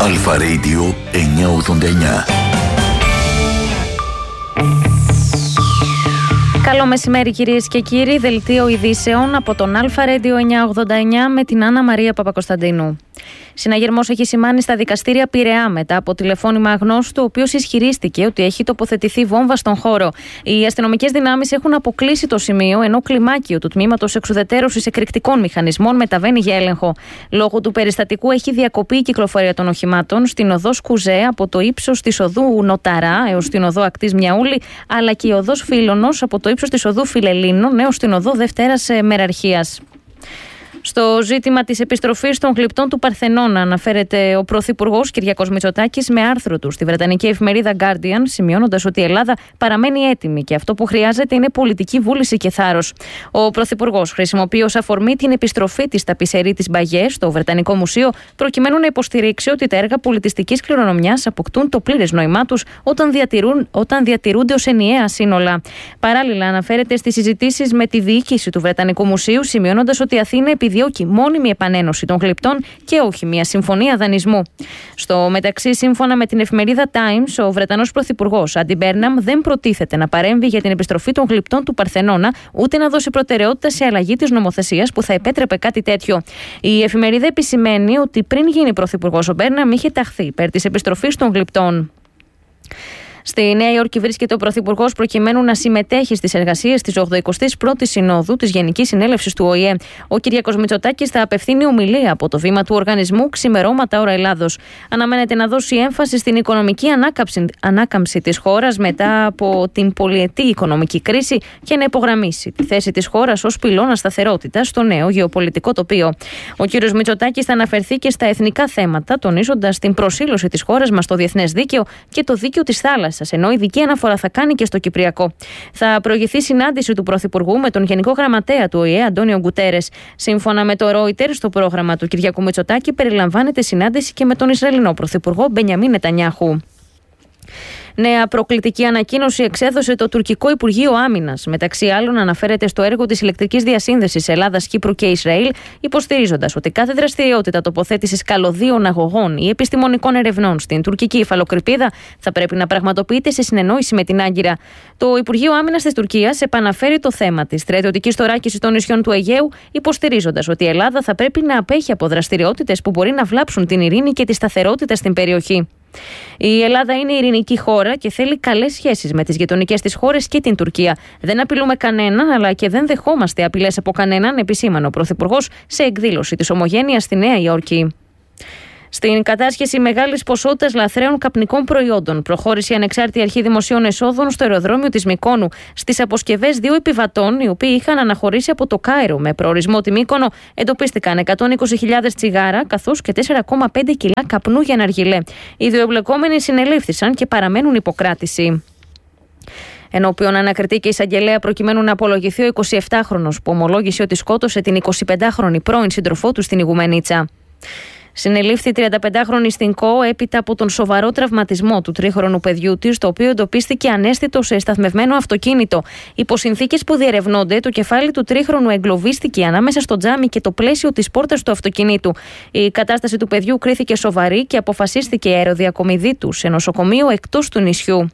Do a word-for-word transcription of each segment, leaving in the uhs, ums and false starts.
Αλφα Radio εννιακόσια ογδόντα εννιά. Καλό μεσημέρι κυρίες και κύριοι, δελτίο ειδήσεων από τον Αλφα Radio εννιακόσια ογδόντα εννιά με την Άννα Μαρία Παπακοσταντίνου. Συναγερμός έχει σημάνει στα δικαστήρια Πειραιά μετά από τηλεφώνημα αγνώστου, ο οποίος ισχυρίστηκε ότι έχει τοποθετηθεί βόμβα στον χώρο. Οι αστυνομικές δυνάμεις έχουν αποκλείσει το σημείο, ενώ κλιμάκιο του τμήματος εξουδετερώσης εκρηκτικών μηχανισμών μεταβαίνει για έλεγχο. Λόγω του περιστατικού έχει διακοπεί η κυκλοφορία των οχημάτων στην οδό Σκουζέ από το ύψος της οδού Νοταρά έως την οδό Ακτής Μιαούλη, αλλά και η οδός Φίλωνος από το ύψος της οδού Φιλελλήνων έως την οδό Δευτέρας Μεραρχίας. Στο ζήτημα της επιστροφής των γλυπτών του Παρθενώνα αναφέρεται ο Πρωθυπουργός Κυριάκος Μητσοτάκης με άρθρο του στη βρετανική εφημερίδα Guardian, σημειώνοντας ότι η Ελλάδα παραμένει έτοιμη και αυτό που χρειάζεται είναι πολιτική βούληση και θάρρος. Ο Πρωθυπουργός χρησιμοποιεί ως αφορμή την επιστροφή της ταπισερή της Μπαγιέ στο Βρετανικό Μουσείο, προκειμένου να υποστηρίξει ότι τα έργα πολιτιστικής κληρονομιάς αποκτούν το πλήρες νόημά τους όταν, διατηρούν, όταν διατηρούνται ως ενιαία σύνολα. Παράλληλα, αναφέρεται στις συζητήσεις με τη διοίκηση του Βρετανικού Μουσείου, σημειώνοντας ότι η Αθήνα επιδιώκει μόνιμη επανένωση των γλυπτών και όχι μια συμφωνία δανεισμού. Στο μεταξύ, σύμφωνα με την εφημερίδα Times, ο Βρετανός Πρωθυπουργός Άντι Μπέρναμ δεν προτίθεται να παρέμβει για την επιστροφή των γλυπτών του Παρθενώνα, ούτε να δώσει προτεραιότητα σε αλλαγή της νομοθεσίας που θα επέτρεπε κάτι τέτοιο. Η εφημερίδα επισημαίνει ότι πριν γίνει πρωθυπουργός, ο Μπέρναμ είχε ταχθεί υπέρ της επιστροφής των γλυπτών. Στη Νέα Υόρκη βρίσκεται ο Πρωθυπουργός προκειμένου να συμμετέχει στις εργασίες της ογδοηκοστής πρώτης Συνόδου της Γενικής Συνέλευσης του Ο Η Ε. Ο Κυριάκος Μητσοτάκης θα απευθύνει ομιλία από το βήμα του οργανισμού ξημερώματα ώρα Ελλάδος. Αναμένεται να δώσει έμφαση στην οικονομική ανάκαμψη, ανάκαμψη της χώρας μετά από την πολυετή οικονομική κρίση και να υπογραμμίσει τη θέση της χώρας ως πυλώνα σταθερότητας στο νέο γεωπολιτικό τοπίο. Ο κ. Μητσοτάκης θα αναφερθεί και στα εθνικά θέματα, τονίζοντας την προσήλωση της χώρας μας στο διεθνές δίκαιο και το δίκαιο της θάλασσας, ενώ ειδική αναφορά θα κάνει και στο Κυπριακό. Θα προηγηθεί συνάντηση του Πρωθυπουργού με τον Γενικό Γραμματέα του Ο Η Ε, Αντώνιο Γκουτέρες. Σύμφωνα με το Reuters, στο πρόγραμμα του Κυριάκου Μητσοτάκη περιλαμβάνεται συνάντηση και με τον Ισραηλινό Πρωθυπουργό Μπενιαμίν Νετανιάχου. Νέα προκλητική ανακοίνωση εξέδωσε το τουρκικό Υπουργείο Άμυνας. Μεταξύ άλλων, αναφέρεται στο έργο της ηλεκτρικής διασύνδεσης Ελλάδας, Κύπρου και Ισραήλ, υποστηρίζοντας ότι κάθε δραστηριότητα τοποθέτησης καλωδίων αγωγών ή επιστημονικών ερευνών στην τουρκική υφαλοκρηπίδα θα πρέπει να πραγματοποιείται σε συνεννόηση με την Άγκυρα. Το Υπουργείο Άμυνας της Τουρκίας επαναφέρει το θέμα της στρατιωτικής θωράκισης των νησιών του Αιγαίου, υποστηρίζοντας ότι η Ελλάδα θα πρέπει να απέχει από δραστηριότητες που μπορεί να βλάψουν την ειρήνη και τη σταθερότητα στην περιοχή. Η Ελλάδα είναι ειρηνική χώρα και θέλει καλές σχέσεις με τις γειτονικές της χώρες και την Τουρκία. Δεν απειλούμε κανέναν, αλλά και δεν δεχόμαστε απειλές από κανέναν, επισήμανε ο Πρωθυπουργός σε εκδήλωση της Ομογένειας στη Νέα Υόρκη. Στην κατάσχεση μεγάλης ποσότητας λαθρέων καπνικών προϊόντων προχώρησε η Ανεξάρτητη Αρχή Δημοσίων Εσόδων στο αεροδρόμιο της Μυκόνου. Στις αποσκευές δύο επιβατών, οι οποίοι είχαν αναχωρήσει από το Κάιρο με προορισμό τη Μύκονο, εντοπίστηκαν εκατόν είκοσι χιλιάδες τσιγάρα καθώς και τέσσερα κόμμα πέντε κιλά καπνού για ναργιλέ. Οι δύο εμπλεκόμενοι συνελήφθησαν και παραμένουν υποκράτηση. Ενώπιον ανακριτή και εισαγγελέα προκειμένου να απολογηθεί ο εικοσιεπτάχρονος που ομολόγησε ότι σκότωσε την εικοσιπεντάχρονη πρώην σύντροφό του στην Ιγουμενίτσα. Συνελήφθη τριανταπεντάχρονη στην ΚΟ έπειτα από τον σοβαρό τραυματισμό του τρίχρονου παιδιού της, το οποίο εντοπίστηκε ανέστητο σε σταθμευμένο αυτοκίνητο. Υπό συνθήκες που διερευνώνται, το κεφάλι του τρίχρονου εγκλωβίστηκε ανάμεσα στο τζάμι και το πλαίσιο της πόρτας του αυτοκινήτου. Η κατάσταση του παιδιού κρίθηκε σοβαρή και αποφασίστηκε η αεροδιακομιδή του σε νοσοκομείο εκτός του νησιού.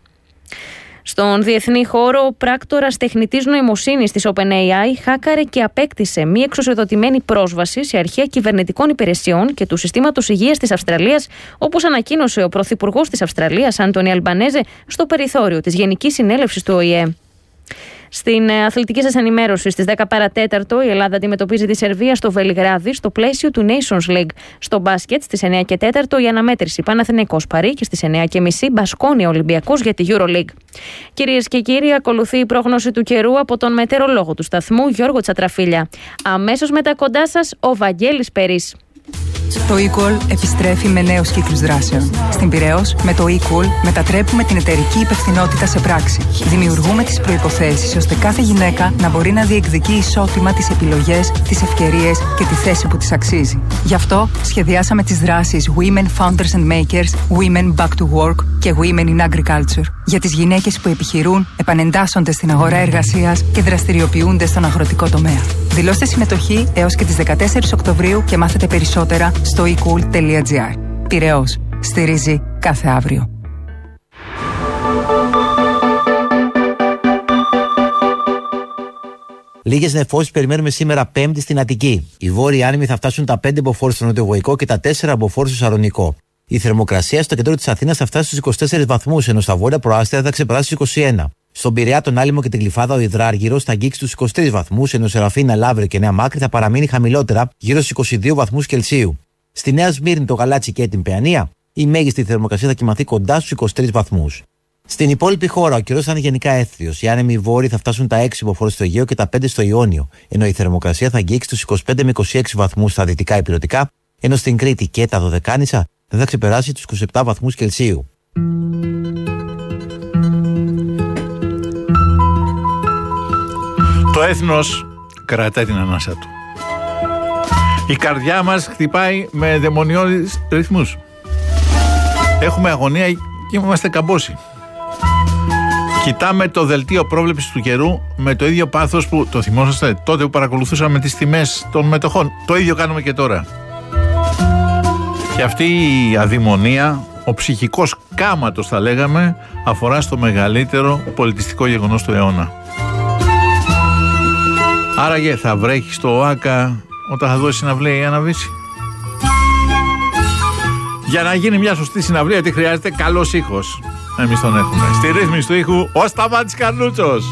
Στον διεθνή χώρο, ο πράκτορας τεχνητής νοημοσύνης της OpenAI χάκαρε και απέκτησε μη εξουσιοδοτημένη πρόσβαση σε αρχεία κυβερνητικών υπηρεσιών και του συστήματος υγείας της Αυστραλίας, όπως ανακοίνωσε ο Πρωθυπουργός της Αυστραλίας, Άντονι Αλμπανέζε, στο περιθώριο της Γενικής Συνέλευσης του Ο Η Ε. Στην αθλητική σας ενημέρωση, στις δέκα παρατέταρτο, η Ελλάδα αντιμετωπίζει τη Σερβία στο Βελιγράδι στο πλαίσιο του Nations League. Στο μπάσκετ, στις εννιά και τέταρτο, η αναμέτρηση Παναθηναϊκός Παρί και στις εννιά και μισή Μπασκόνια Ολυμπιακός για τη EuroLeague. Κυρίες και κύριοι, ακολουθεί η πρόγνωση του καιρού από τον μετεωρολόγο του σταθμού Γιώργο Τσατραφίλια. Αμέσως μετά κοντά σας, ο Βαγγέλης Περής. Το eCall επιστρέφει με νέους κύκλους δράσεων. Στην Πειραιώς, με το eCall μετατρέπουμε την εταιρική υπευθυνότητα σε πράξη. Δημιουργούμε τις προϋποθέσεις ώστε κάθε γυναίκα να μπορεί να διεκδικεί ισότιμα τις επιλογές, τις ευκαιρίες και τη θέση που της αξίζει. Γι' αυτό σχεδιάσαμε τις δράσεις Women Founders and Makers, Women Back to Work και Women in Agriculture για τις γυναίκες που επιχειρούν, επανεντάσσονται στην αγορά εργασίας και δραστηριοποιούνται στον αγροτικό τομέα. Δηλώστε συμμετοχή έως και τις δεκατέσσερις Οκτωβρίου και μάθετε περισσότερα στο e cool τελεία gr. Πειραιώς. στηρίζει κάθε αύριο. Λίγες νεφώσεις περιμένουμε σήμερα Πέμπτη στην Αττική. Οι βόρειοι άνεμοι θα φτάσουν τα πέντε μποφόρ στο νοτιοβοϊκό και τα τέσσερα μποφόρ στο Σαλονικό. Η θερμοκρασία στο κέντρο της Αθήνας θα φτάσει στους είκοσι τέσσερις βαθμούς, ενώ στα βόρεια προάστια θα ξεπεράσει τους είκοσι ένα. Στον Πειραιά, τον Άλυμο και την Γλυφάδα, ο Ιδράργυρος θα αγγίξει τους είκοσι τρεις βαθμούς, ενώ Σεραφίνα, Λαύριο και Νέα Μάκρη θα παραμείνει χαμηλότερα, γύρω στους είκοσι δύο βαθμούς Κελσίου. Στη Νέα Σμύρνη, το Γαλάτσι και την Παιανία, η μέγιστη θερμοκρασία θα κοιμαθεί κοντά στους είκοσι τρεις βαθμούς. Στην υπόλοιπη χώρα, ο καιρός θα είναι γενικά έθριος. Οι άνεμοι βόρειοι θα φτάσουν τα έξι μποφόρ στο Αιγαίο και τα πέντε στο Ιόνιο, ενώ η θερμοκρασία θα αγγίξει τους είκοσι πέντε με είκοσι έξι βαθμούς στα δυτικά ηπειρωτικά, ενώ στην Κρήτη και τα Δωδεκάνησα δεν θα ξεπεράσει τους είκοσι επτά βαθμούς Κελσίου. Το έθνος κρατάει την ανάσα του. Η καρδιά μας χτυπάει με δαιμονιώδεις ρυθμούς. Έχουμε αγωνία και είμαστε καμπόσοι. Κοιτάμε το δελτίο πρόβλεψης του καιρού με το ίδιο πάθος που το θυμόσαστε τότε που παρακολουθούσαμε τις τιμές των μετοχών. Το ίδιο κάνουμε και τώρα. Και αυτή η αδημονία, ο ψυχικός κάματος θα λέγαμε, αφορά στο μεγαλύτερο πολιτιστικό γεγονός του αιώνα. Άραγε θα βρέχει στο ΟΑΚΑ όταν θα δώσει συναυλία η Άννα Βύση? Για να γίνει μια σωστή συναυλία, τι χρειάζεται? Καλός ήχος. Εμείς τον έχουμε. Στη ρύθμιση του ήχου ο Σταμάτης Καρνούτσος.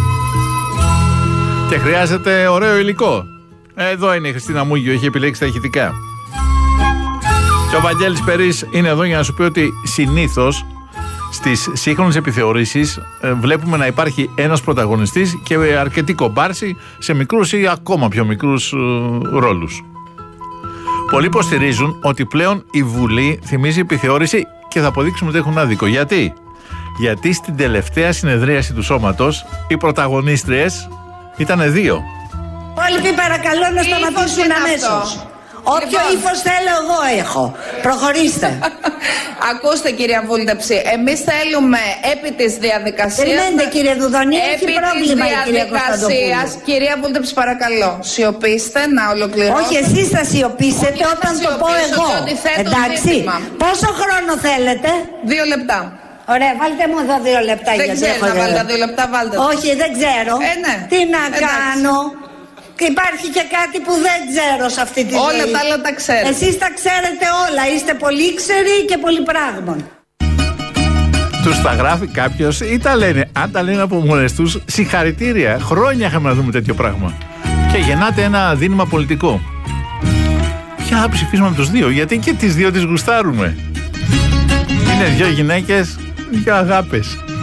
Και χρειάζεται ωραίο υλικό. Εδώ είναι η Χριστίνα Μούγιο, έχει επιλέξει τα ηχητικά. Και ο Βαγγέλης Περής είναι εδώ για να σου πει ότι συνήθως στις σύγχρονες επιθεωρήσεις βλέπουμε να υπάρχει ένας πρωταγωνιστής και αρκετή κομπάρση σε μικρούς ή ακόμα πιο μικρούς ρόλους. Πολλοί υποστηρίζουν ότι πλέον η Βουλή θυμίζει επιθεώρηση και θα αποδείξουμε ότι έχουν άδικο. Γιατί? Γιατί στην τελευταία συνεδρίαση του σώματος οι πρωταγωνίστριες ήταν δύο. Όλοι παρακαλώ να σταματήσουν αμέσως. Όποιο ύφος θέλω εγώ έχω. Προχωρήστε. Ακούστε κυρία Βούλτεψη, εμείς θέλουμε επί της διαδικασίας... Περιμένετε κύριε Δουδονή, έχει πρόβλημα η κυρία Κωνσταντοπούλου. Κυρία Βούλτεψη παρακαλώ, σιωπήστε να ολοκληρώσετε. Όχι, εσείς θα σιωπήσετε Όχι, όταν θα το πω εγώ. Εντάξει, πόσο χρόνο θέλετε? Δύο λεπτά. Ωραία, βάλτε μου εδώ δύο λεπτά. Δεν ξέρω να βάλετε δύο λεπτά, βάλτε. Όχι, δεν ξέρω. Ε, ναι. Τι να Εντάξει. κάνω. Και υπάρχει και κάτι που δεν ξέρω σε αυτή τη ζωή. Όλα τα άλλα τα ξέρετε. Εσείς τα ξέρετε όλα. Είστε πολύ ξεροί και πολύ πράγμων. Τους τα γράφει κάποιος ή τα λένε? Αν τα λένε από μόνες τους, συγχαρητήρια. Χρόνια είχαμε να δούμε τέτοιο πράγμα. Και γεννάται ένα δίλημμα πολιτικό. Ποια θα ψηφίσουμε από τους δύο? Γιατί και τις δύο τις γουστάρουμε. Είναι δύο γυναίκες, δύο αγάπες.